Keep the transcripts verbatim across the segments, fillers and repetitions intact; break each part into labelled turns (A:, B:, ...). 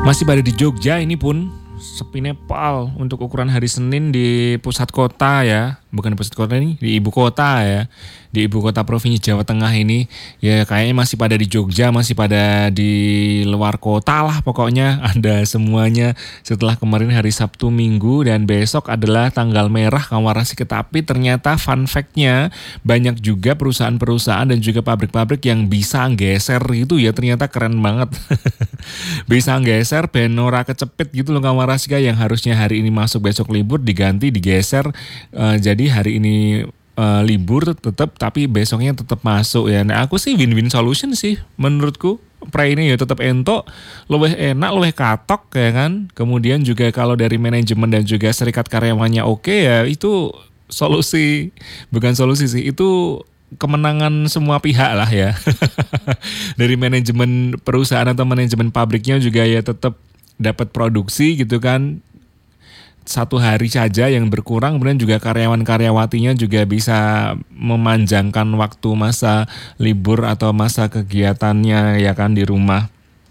A: Masih pada di Jogja ini pun sepi Nepal untuk ukuran hari Senin di pusat kota ya. Bukan pusat kota ini, di ibu kota ya. Di ibu kota provinsi Jawa Tengah ini ya kayaknya masih pada di Jogja, masih pada di luar kota lah pokoknya. Ada semuanya setelah kemarin hari Sabtu Minggu dan besok adalah tanggal merah Kawarasika. Tapi ternyata fun fact-nya banyak juga perusahaan-perusahaan dan juga pabrik-pabrik yang bisa geser gitu ya. Ternyata keren banget. Bisa geser ben ora kecepit gitu loh Kawarasika, yang harusnya hari ini masuk besok libur diganti digeser. Uh, jadi hari ini uh, libur tetap tapi besoknya tetap masuk ya. Nah aku sih win-win solution sih menurutku. Pre ini ya tetap entok, lebih enak, lebih katok ya kan. Kemudian juga kalau dari manajemen dan juga serikat karyawannya oke ya, itu solusi, bukan solusi sih, itu kemenangan semua pihak lah ya. Dari manajemen perusahaan atau manajemen pabriknya juga ya tetap dapat produksi gitu kan. Satu hari saja yang berkurang, kemudian juga karyawan-karyawatinya juga bisa memanjangkan waktu masa libur atau masa kegiatannya ya kan di rumah.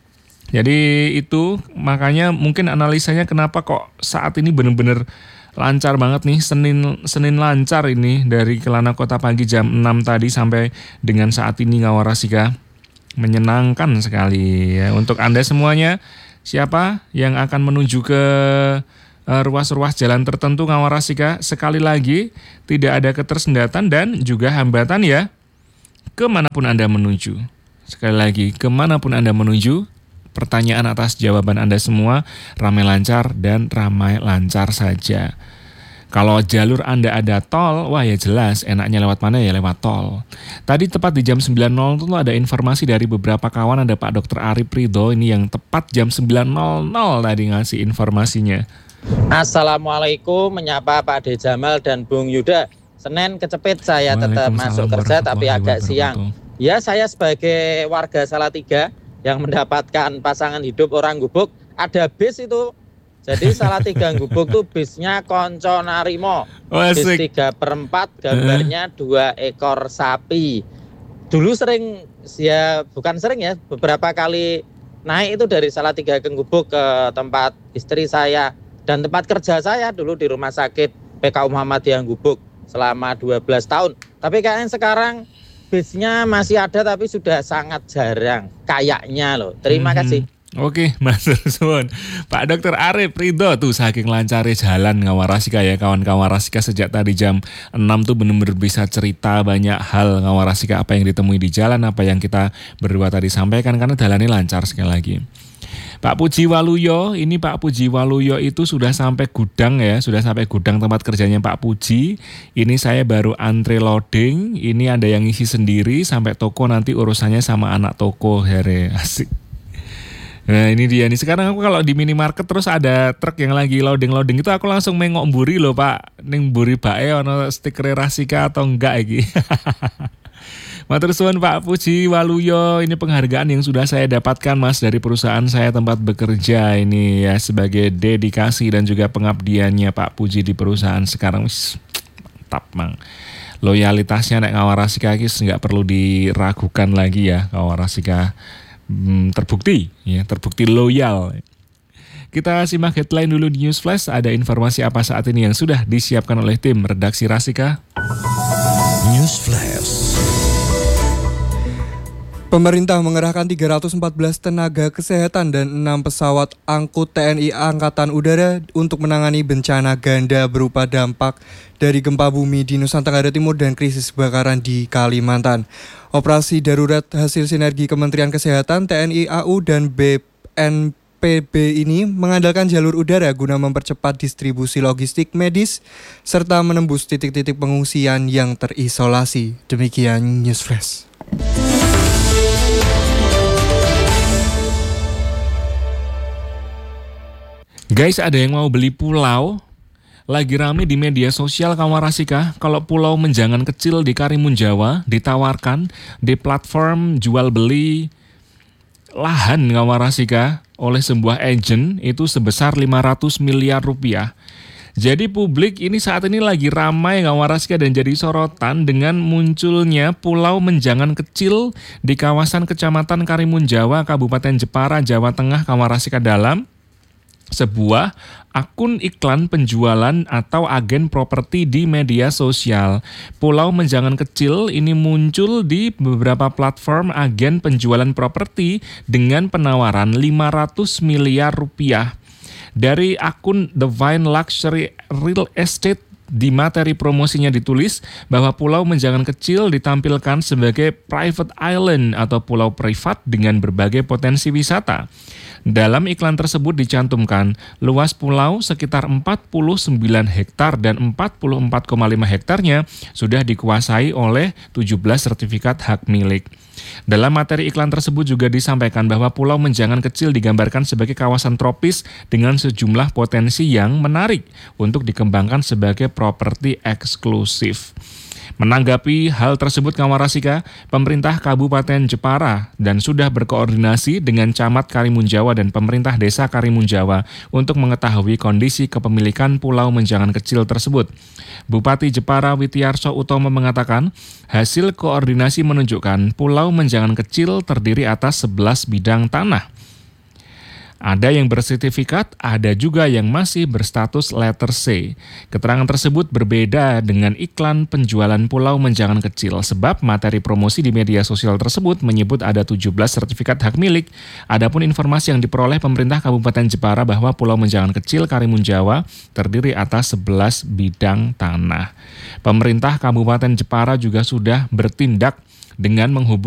A: Jadi itu makanya mungkin analisanya kenapa kok saat ini benar-benar lancar banget nih, Senin Senin lancar ini dari Kelana Kota pagi jam enam tadi sampai dengan saat ini Kawarasika. Menyenangkan sekali ya untuk Anda semuanya. Siapa yang akan menuju ke uh, ruas-ruas jalan tertentu Kawarasika, sekali lagi tidak ada ketersendatan dan juga hambatan ya. Kemanapun Anda menuju. Sekali lagi, kemanapun Anda menuju, pertanyaan atas jawaban Anda semua ramai lancar dan ramai lancar saja. Kalau jalur Anda ada tol, wah ya jelas enaknya lewat mana ya lewat tol. Tadi tepat di jam sembilan nol nol itu ada informasi dari beberapa kawan, ada Pak Dokter Arif Ridho ini yang tepat jam sembilan nol nol tadi ngasih informasinya.
B: Assalamualaikum, menyapa Pak De Jamal dan Bung Yuda. Senin kecepit saya tetap masuk kerja tapi agak siang. Ya saya sebagai warga Salatiga yang mendapatkan pasangan hidup orang Gubuk, ada bis itu. Jadi Salatiga Gubuk tuh bisnya Konco Narimo. Bis tiga per empat, gambarnya dua ekor sapi. Dulu sering, ya bukan sering ya, beberapa kali naik itu dari Salatiga ke Gubuk ke tempat istri saya. Dan tempat kerja saya dulu di rumah sakit P K U Muhammadiyah Gubuk selama dua belas tahun. Tapi kayaknya sekarang bisnya masih ada tapi sudah sangat jarang. Kayaknya loh. Terima hmm. kasih.
A: Oke, Mas Suwon. Pak Dokter Arif Ridho tuh saking lancarnya jalan Kawarasika ya, kawan Kawarasika sejak tadi jam enam tuh benar-benar bisa cerita banyak hal Kawarasika, apa yang ditemui di jalan, apa yang kita berdua tadi sampaikan karena jalannya lancar sekali lagi. Pak Puji Waluyo, ini Pak Puji Waluyo itu sudah sampai gudang ya, sudah sampai gudang tempat kerjanya Pak Puji. Ini saya baru antre loading, ini ada yang isi sendiri sampai toko nanti urusannya sama anak toko, here asik. Nah ini dia nih, sekarang aku kalau di minimarket terus ada truk yang lagi loading-loading itu aku langsung mengok mburi loh Pak. Ning mburi bae ono stiker Rasika atau enggak iki. Matur suwun Pak Puji Waluyo, ini penghargaan yang sudah saya dapatkan Mas dari perusahaan saya tempat bekerja ini ya, sebagai dedikasi dan juga pengabdiannya Pak Puji di perusahaan sekarang. Mantap Mang. Loyalitasnya nek Kawarasika iki enggak perlu diragukan lagi ya, Kawarasika Hmm, terbukti ya, terbukti loyal. Kita simak headline dulu di News Flash. Ada informasi apa saat ini yang sudah disiapkan oleh tim redaksi Rasika?
C: News Flash. Pemerintah mengerahkan tiga ratus empat belas tenaga kesehatan dan enam pesawat angkut T N I Angkatan Udara untuk menangani bencana ganda berupa dampak dari gempa bumi di Nusa Tenggara Timur dan krisis kebakaran di Kalimantan. Operasi darurat hasil sinergi Kementerian Kesehatan, T N I A U, dan B N P B ini mengandalkan jalur udara guna mempercepat distribusi logistik medis serta menembus titik-titik pengungsian yang terisolasi. Demikian News Flash.
A: Guys, ada yang mau beli pulau? Lagi rame di media sosial Kawarasika. Kalau pulau menjangan kecil di Karimun Jawa ditawarkan di platform jual beli lahan Kawarasika oleh sebuah agen itu sebesar lima ratus miliar rupiah. Jadi publik ini saat ini lagi ramai Kawan Rasika dan jadi sorotan dengan munculnya pulau menjangan kecil di kawasan Kecamatan Karimun Jawa, Kabupaten Jepara, Jawa Tengah, Kawan Rasika, dalam sebuah akun iklan penjualan atau agen properti di media sosial. Pulau menjangan kecil ini muncul di beberapa platform agen penjualan properti dengan penawaran lima ratus miliar rupiah. Dari akun The Vine Luxury Real Estate, di materi promosinya ditulis bahwa pulau menjangan kecil ditampilkan sebagai private island atau pulau privat dengan berbagai potensi wisata. Dalam iklan tersebut dicantumkan luas pulau sekitar empat puluh sembilan hektar dan empat puluh empat koma lima hektarnya sudah dikuasai oleh tujuh belas sertifikat hak milik. Dalam materi iklan tersebut juga disampaikan bahwa pulau menjangan kecil digambarkan sebagai kawasan tropis dengan sejumlah potensi yang menarik untuk dikembangkan sebagai properti eksklusif. Menanggapi hal tersebut Kawan Rasika, pemerintah Kabupaten Jepara dan sudah berkoordinasi dengan Camat Karimun Jawa dan pemerintah Desa Karimun Jawa untuk mengetahui kondisi kepemilikan pulau menjangan kecil tersebut. Bupati Jepara Witiarso Utomo mengatakan, hasil koordinasi menunjukkan pulau menjangan kecil terdiri atas sebelas bidang tanah. Ada yang bersertifikat, ada juga yang masih berstatus letter C. Keterangan tersebut berbeda dengan iklan penjualan pulau menjangan kecil sebab materi promosi di media sosial tersebut menyebut ada tujuh belas sertifikat hak milik. Adapun informasi yang diperoleh pemerintah Kabupaten Jepara bahwa pulau menjangan kecil Karimun Jawa terdiri atas sebelas bidang tanah. Pemerintah Kabupaten Jepara juga sudah bertindak dengan menghubungi